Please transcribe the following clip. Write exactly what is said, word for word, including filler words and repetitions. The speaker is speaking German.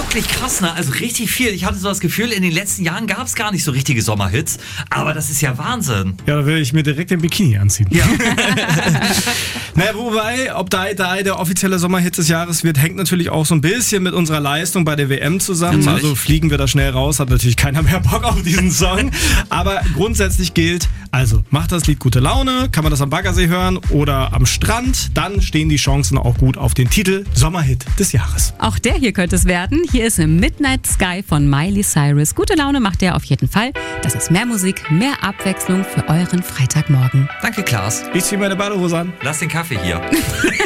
wirklich krass, ne? Also richtig viel. Ich hatte so das Gefühl, in den letzten Jahren gab es gar nicht so richtige Sommerhits. Aber das ist ja Wahnsinn. Ja, da will ich mir direkt den Bikini anziehen. Ja. Naja, wobei, ob da der offizielle Sommerhit des Jahres wird, hängt natürlich auch so ein bisschen mit unserer Leistung bei der W M zusammen. Natürlich. Also fliegen wir da schnell raus, hat natürlich keiner mehr Bock auf diesen Song. Aber grundsätzlich gilt, also macht das Lied gute Laune, kann man das am Baggersee hören oder am Strand, dann stehen die Chancen auch gut auf den Titel Sommerhit des Jahres. Auch der hier könnte es werden. Hier ist Midnight Sky von Miley Cyrus. Gute Laune macht der auf jeden Fall. Das ist mehr Musik, mehr Abwechslung für euren Freitagmorgen. Danke, Klaas. Ich zieh meine Badehose an. Lass den Kaffee hier.